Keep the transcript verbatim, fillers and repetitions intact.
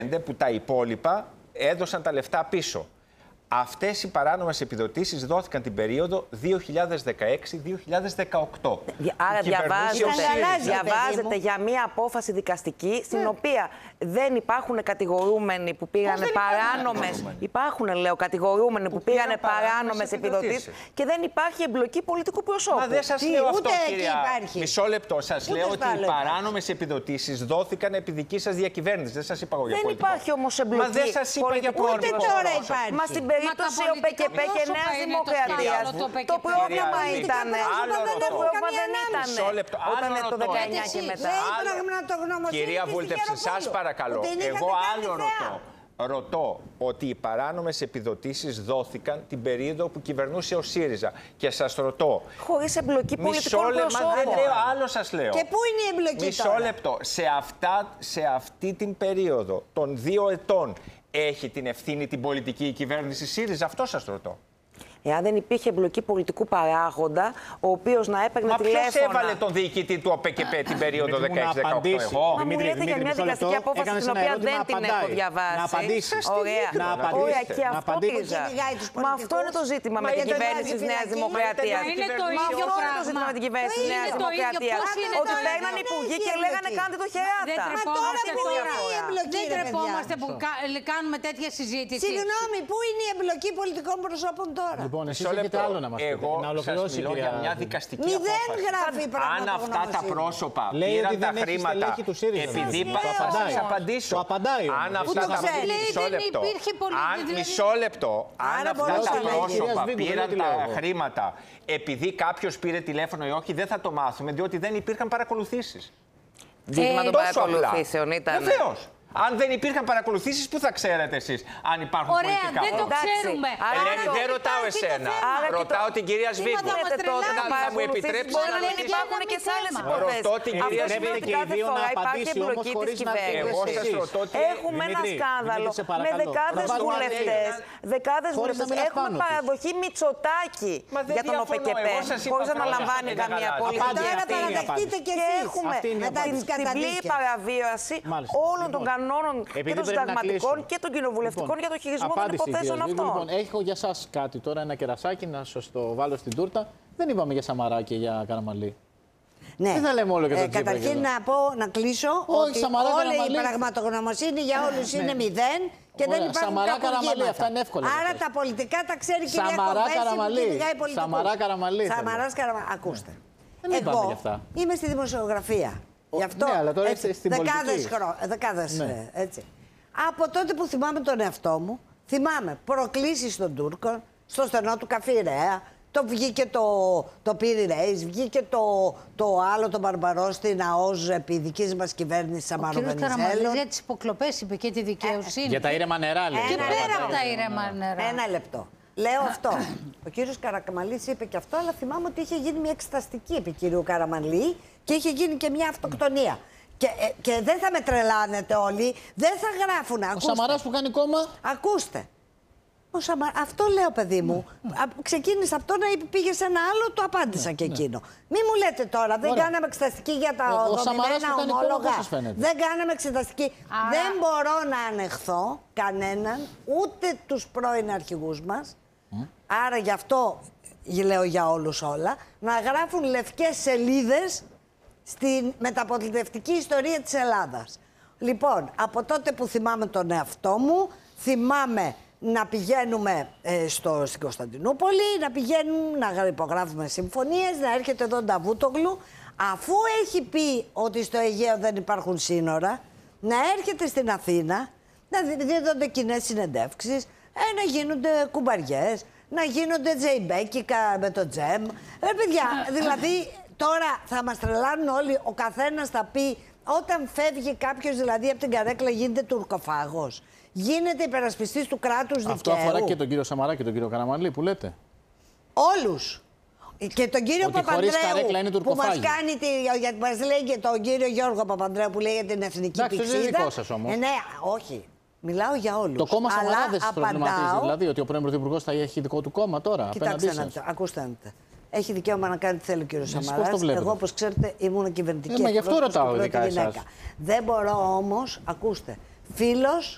που τα υπόλοιπα έδωσαν τα λεφτά πίσω. Αυτές οι παράνομες επιδοτήσεις δόθηκαν την περίοδο δύο χιλιάδες δεκαέξι δύο χιλιάδες δεκαοκτώ. Άρα διαβάζετε, διαβάζετε για μία απόφαση δικαστική στην ναι. οποία δεν υπάρχουν κατηγορούμενοι που πήγαν παράνομες. Υπάρχουν, λέω, κατηγορούμενοι που, που πήγαν παράνομες επιδοτήσεις και δεν υπάρχει εμπλοκή πολιτικού προσώπου. Μα δεν σας λέω αυτό, κυρία. Μισό λεπτό. Σας λέω ότι οι παράνομες επιδοτήσεις δόθηκαν επί δική σας διακυβέρνησης. Δεν σας είπα εγώ για πολιτικό. Δεν υπάρχει όμως εμπλοκή. Μα δεν σας είπα για πολιτικό. Ούτε τώρα υπάρχει. Μα στην περίπτωση ο ΠΚΠ και Νέα Δημοκρατία το πρόβλημα ήταν. Το πρόβλημα δεν ήταν. Όταν το δεκαεννιά και μετά. Κυρία Βούλτεψη, σας παρακαλώ. Εγώ άλλο ρωτώ. Ρωτώ ότι οι παράνομες επιδοτήσεις δόθηκαν την περίοδο που κυβερνούσε ο ΣΥΡΙΖΑ. Και σας ρωτώ. Χωρίς εμπλοκή πολιτικών προσώπων. Δεν λέω, άλλο σας λέω. Και πού είναι η εμπλοκή Μισό τώρα? λεπτό. Σε, αυτά, σε αυτή την περίοδο των δύο ετών έχει την ευθύνη την πολιτική η κυβέρνηση ΣΥΡΙΖΑ? Αυτό σας ρωτώ. Εάν δεν υπήρχε εμπλοκή πολιτικού παράγοντα, ο οποίος να έπαιρνε τηλέφωνα. Μα ποιος έβαλε τον διοικητή του ΟΠΚΠ την περίοδο δεκαέξι δεκαοκτώ? Εγώ. Μα μου λέτε για μια δικαστική απόφαση την οποία δεν την έχω διαβάσει. Να απαντήσει. Ωραία. Ωραία, και αυτό πήγα. Μα αυτό είναι το ζήτημα με την κυβέρνηση της Νέας Δημοκρατίας. Μα αυτό είναι το ζήτημα με την κυβέρνηση της Νέας Δημοκρατίας. Ότι παίρναν οι υπουργοί και λέγανε κάντε το χεράτα. Δεν τρεπόμαστε που κάνουμε τέτοια συζήτηση. Συγγνώμη, πού είναι η εμπλοκή πολιτικών προσώπων τώρα? Λοιπόν, εσείς έχετε άλλο να μας πείτε. Εγώ σας μιλώ για μια δικαστική απόφαση. Μηδέν γράφει Αν αυτά τα πρόσωπα πήραν τα χρήματα επειδή σας απαντήσω. Το απαντάει. Αν αυτά τα μισό λεπτό. Αν μισό λεπτό. Αν αυτά τα πρόσωπα πήραν τα χρήματα επειδή κάποιος πήρε τηλέφωνο ή όχι, δεν θα το μάθουμε, διότι δεν υπήρχαν παρακολουθήσεις. Δείγμα των παρακολουθήσεων ήταν. Βεβαίως. Αν δεν υπήρχαν παρακολουθήσεις, πού θα ξέρετε εσείς αν υπάρχουν Ωραία, πολιτικά δεν το ξέρουμε. Ελένη, δεν ρωτάω εσένα. Ρωτάω την κυρία Σβίγκου. Θα μου επιτρέψει να δεν υπάρχουν και σε άλλες υποθέσεις. Ρωτώ την κυρία Σβίγκου. Κάθε φορά υπάρχει εμπλοκή της κυβέρνησης. Έχουμε ένα σκάνδαλο με δεκάδες βουλευτές. Δεκάδες βουλευτές. Έχουμε παραδοχή Μητσοτάκη για τον ΟΠΚΠ. Χωρίς να αναλαμβάνει καμία πολιτική ευθύνη. Και έχουμε την πλήρη παραβίαση όλων των κανόνων και των συνταγματικών και των κοινοβουλευτικών λοιπόν, για το χειρισμό των υποθέσεων αυτών. Λοιπόν, έχω για σας κάτι τώρα, ένα κερασάκι να σας το βάλω στην τούρτα. Δεν είπαμε για Σαμαρά και για Καραμανλή. Ναι. Δεν θα λέμε όλο και το ε, Καταρχήν να πω, να κλείσω Όχι, ότι Σαμαρά, όλη Καραμανλή. η πραγματογνωμοσύνη για όλους είναι μηδέν και Ωραία. δεν υπάρχουν Σαμαρά, Καραμανλή, αυτά είναι εύκολα. Άρα τα πολιτικά τα ξέρει η κυρία Σαμαρά, Καραμανλή. Σαμαρά, Καραμανλή. Σαμαράς, Καραμανλή. Ακούστε. Δεν είπαμε γι' αυτά. Είμαι στη δημοσιογραφία. Γι' αυτό ναι, αλλά τώρα έτσι, στην δεκάδες χρόνια. Δεκάδες, ναι. έτσι. Από τότε που θυμάμαι τον εαυτό μου, θυμάμαι προκλήσεις των Τούρκων, στο στενό του Καφιρέα, το βγήκε το, το Πυρηναίης, βγήκε το, το άλλο, το Μπαρμπαρό στην ΑΟΖ επί δικής μας κυβέρνησης Σαμάρου Βενιζέλου. Ο κ. Καραμανλής για τις υποκλοπές είπε και τη δικαιοσύνη. Για τα ήρεμα νερά, λέει. Και πέρα από τα ήρεμα νερά. Ένα λεπτό. Λέω αυτό. Ο κύριος Καραμανλής είπε και αυτό, αλλά θυμάμαι ότι είχε γίνει μια εξεταστική επί κυρίου Καραμανλή και είχε γίνει και μια αυτοκτονία. Και, ε, και δεν θα με τρελάνετε όλοι, δεν θα γράφουν. Ο Σαμαράς που κάνει κόμμα. Ακούστε. Ο Σαμα... Αυτό λέω, παιδί μου. Ναι. Ξεκίνησε από το να πήγε σε ένα άλλο, το απάντησα ναι, και εκείνο. Ναι. Μη μου λέτε τώρα, δεν Ωραία. κάναμε εξεταστική για τα δομημένα ομόλογα. Δεν κάναμε εξεταστική. Άρα... Δεν μπορώ να ανεχθώ κανέναν, ούτε τους πρώην αρχηγούς μας. Mm. Άρα γι' αυτό λέω για όλους όλα, να γράφουν λευκές σελίδες στην μεταπολιτευτική ιστορία της Ελλάδας. Λοιπόν, από τότε που θυμάμαι τον εαυτό μου, θυμάμαι να πηγαίνουμε ε, στο, στην Κωνσταντινούπολη, να πηγαίνουμε να υπογράφουμε συμφωνίες, να έρχεται εδώ Νταβούτογλου, αφού έχει πει ότι στο Αιγαίο δεν υπάρχουν σύνορα, να έρχεται στην Αθήνα, να δίνονται κοινές συνεντεύξεις, ε, να γίνονται κουμπαριές, να γίνονται τζεϊμπέκικα με το τζεμ. Ε, παιδιά, δηλαδή τώρα θα μας τρελάνουν όλοι, ο καθένας θα πει, όταν φεύγει κάποιος δηλαδή από την καρέκλα γίνεται τουρκοφάγος. Γίνεται υπερασπιστής του κράτους δικαίου. Αυτό αφορά και τον κύριο Σαμαρά και τον κύριο Καραμανλή που λέτε. Όλους. Και τον κύριο ότι Παπανδρέου που μας κάνει, τη, γιατί μας λέει και τον κύριο Γιώργο Παπανδρέου που λέει για την εθνική πηξίδα. Εντάξει, δεν είναι δικό σας όμως. Ε, ναι, όχι. Μιλάω για όλους. Το κόμμα Σαμαρά δεν σας προβληματίζει, δηλαδή, ότι ο πρώην Πρωθυπουργός θα έχει δικό του κόμμα τώρα. Κοιτάξτε να δείτε, ακούστε να δείτε. Έχει δικαίωμα να κάνει τι θέλει ο κύριος Σαμαράς. Εγώ, όπως ξέρετε, ήμουν κυβερνητική. Ε, μα γι' αυτό ρωτάω ειδικά εσάς. Δεν μπορώ όμως, ακούστε, φίλος